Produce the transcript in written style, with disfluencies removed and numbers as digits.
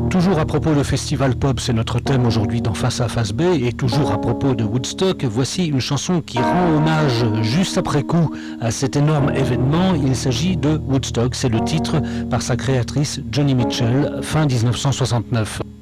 Toujours à propos de festival pop, c'est notre thème aujourd'hui dans Face A Face B, et toujours à propos de Woodstock, voici une chanson qui rend hommage juste après coup à cet énorme événement. Il s'agit de Woodstock, c'est le titre par sa créatrice Joni Mitchell, fin 1969.